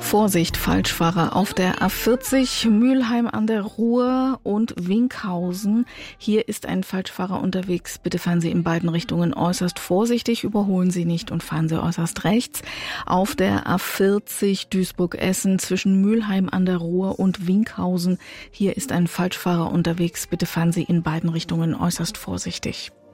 Vorsicht, Falschfahrer auf der A40 Mülheim an der Ruhr und Winkhausen. Hier ist ein Falschfahrer unterwegs. Bitte fahren Sie in beiden Richtungen äußerst vorsichtig, überholen Sie nicht und fahren Sie äußerst rechts. Auf der A40 Duisburg-Essen zwischen Mülheim an der Ruhr und Winkhausen. Hier ist ein Falschfahrer unterwegs. Bitte fahren Sie in beiden Richtungen äußerst vorsichtig.